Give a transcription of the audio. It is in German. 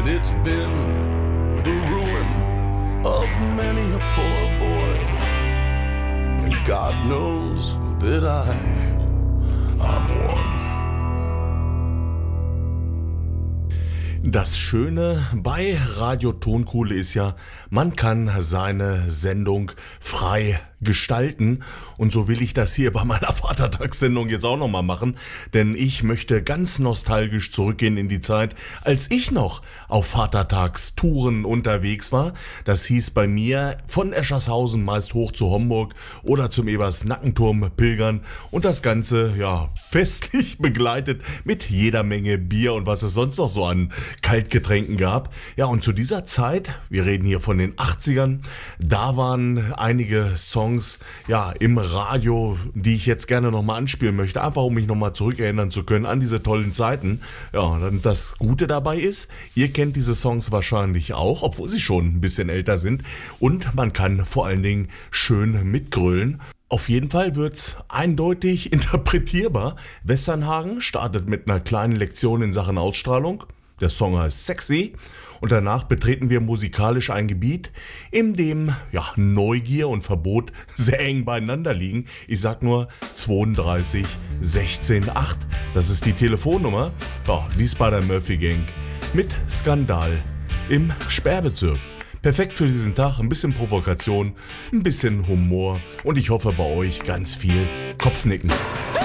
that it's been the ruin of many a poor boy. And God knows that I'm one. Das Schöne bei Radio Tonkuhle ist ja, man kann seine Sendung frei gestalten und so will ich das hier bei meiner Vatertagssendung jetzt auch nochmal machen, denn ich möchte ganz nostalgisch zurückgehen in die Zeit, als ich noch auf Vatertagstouren unterwegs war. Das hieß bei mir von Eschershausen meist hoch zu Homburg oder zum Ebersnackenturm pilgern und das Ganze ja festlich begleitet mit jeder Menge Bier und was es sonst noch so an Kaltgetränken gab. Ja, und zu dieser Zeit, wir reden hier von den 80ern, da waren einige Songs ja im Radio, die ich jetzt gerne nochmal anspielen möchte, einfach um mich nochmal zurückerinnern zu können an diese tollen Zeiten. Ja, und das Gute dabei ist, ihr kennt diese Songs wahrscheinlich auch, obwohl sie schon ein bisschen älter sind und man kann vor allen Dingen schön mitgrölen. Auf jeden Fall wird's eindeutig interpretierbar. Westernhagen startet mit einer kleinen Lektion in Sachen Ausstrahlung. Der Song heißt Sexy und danach betreten wir musikalisch ein Gebiet, in dem ja, Neugier und Verbot sehr eng beieinander liegen. Ich sag nur 32 16 8. Das ist die Telefonnummer. Ja, die Spider-Murphy Gang mit Skandal im Sperrbezirk. Perfekt für diesen Tag, ein bisschen Provokation, ein bisschen Humor und ich hoffe bei euch ganz viel Kopfnicken.